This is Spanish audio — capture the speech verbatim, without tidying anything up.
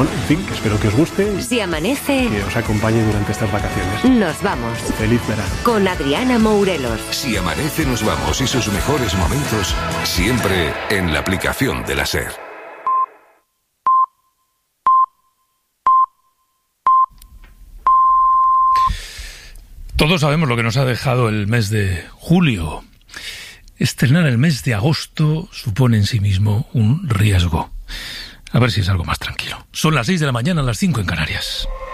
Bueno, en fin, que espero que os guste y Si amanece, que os acompañe durante estas vacaciones. nos vamos. Feliz verano. Con Adriana Mourelos. Si amanece nos vamos y sus mejores momentos siempre en la aplicación de la SER. Todos sabemos lo que nos ha dejado el mes de julio. Estrenar el mes de agosto supone en sí mismo un riesgo. A ver si es algo más tranquilo. Son las seis de la mañana, las cinco en Canarias.